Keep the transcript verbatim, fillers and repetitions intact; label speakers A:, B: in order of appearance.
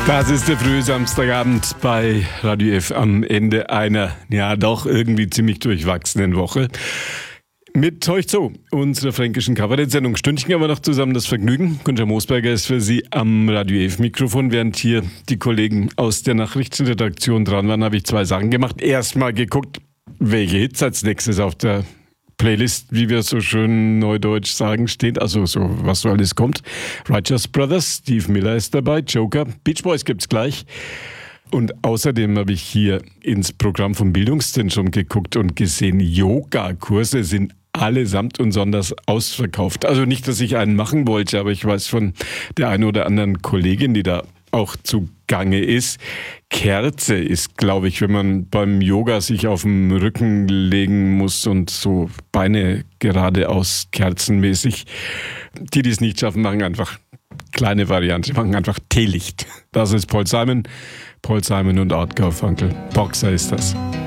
A: Das ist der frühe Samstagabend bei Radio F am Ende einer, ja doch irgendwie ziemlich durchwachsenen Woche. Mit euch so, unserer fränkischen Kabarett-Sendung. Stündchen aber noch zusammen das Vergnügen. Günther Moosberger ist für Sie am Radio F-Mikrofon. Während hier die Kollegen aus der Nachrichtenredaktion dran waren, habe ich zwei Sachen gemacht. Erstmal geguckt, welche Hits als nächstes auf der Playlist, wie wir so schön neudeutsch sagen, steht. Also so, was so alles kommt. Righteous Brothers, Steve Miller ist dabei, Joker, Beach Boys gibt's gleich. Und außerdem habe ich hier ins Programm vom Bildungszentrum geguckt und gesehen, Yoga-Kurse sind allesamt und sonders ausverkauft. Also nicht, dass ich einen machen wollte, aber ich weiß von der einen oder anderen Kollegin, die da auch zugange ist. Kerze ist, glaube ich, wenn man beim Yoga sich auf den Rücken legen muss und so Beine geradeaus kerzenmäßig. Die, die es nicht schaffen, machen einfach kleine Variante, machen einfach Teelicht. Das ist Paul Simon, Paul Simon und Art Garfunkel. Boxer ist das.